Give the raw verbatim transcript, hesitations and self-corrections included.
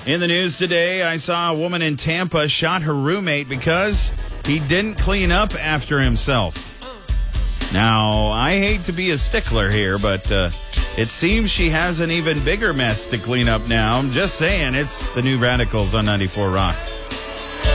In the news today, I saw a woman in Tampa shot her roommate because he didn't clean up after himself. Now, I hate to be a stickler here, but uh, it seems she has an even bigger mess to clean up now. I'm just saying, it's the New Radicals on ninety-four Rock.